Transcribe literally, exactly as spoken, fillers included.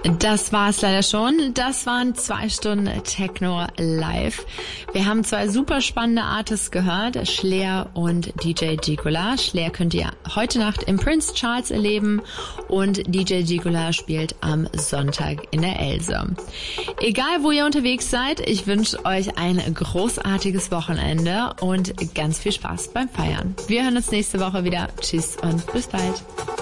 Das war's leider schon. Das waren zwei Stunden Techno live. Wir haben zwei super spannende Artists gehört, Schlair und D J Gigula. Schlair könnt ihr heute Nacht im Prince Charles erleben und D J Gigula spielt am Sonntag in der Else. Egal wo ihr unterwegs seid, ich wünsche euch ein großartiges Wochenende und ganz viel Spaß beim Feiern. Wir hören uns nächste Woche wieder. Tschüss und bis bald.